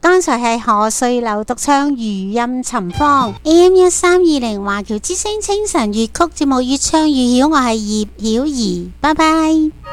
剛才係何瑞流獨唱餘音尋芳 AM1320 華僑之聲清晨粵曲節目越唱越曉，我係葉曉儀，拜拜。